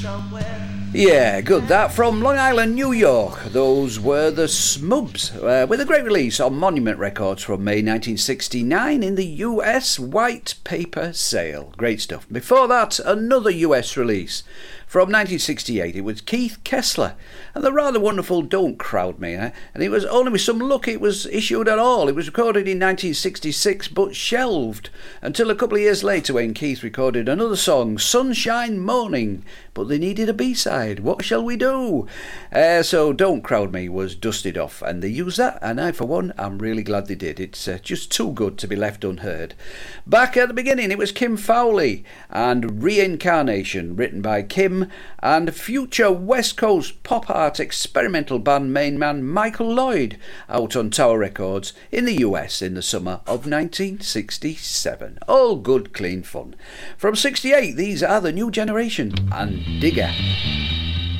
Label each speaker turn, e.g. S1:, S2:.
S1: Yeah, good. That from Long Island, New York. Those were the Smubs, with a great release on Monument Records from May 1969 in the US, White Paper Sale. Great stuff. Before that, another US release. From 1968, it was Keith Kessler and the rather wonderful Don't Crowd Me. And it was only with some luck it was issued at all. It was recorded in 1966 but shelved until a couple of years later when Keith recorded another song, Sunshine Morning. But they needed a B-side. What shall we do? So Don't Crowd Me was dusted off and they used that, and I for one am really glad they did. It's just too good to be left unheard. Back at the beginning it was Kim Fowley and Reincarnation, written by Kim and future West Coast pop art experimental band main man Michael Lloyd, out on Tower Records in the US in the summer of 1967. All good clean fun. From 68 these are the New Generation and Digger.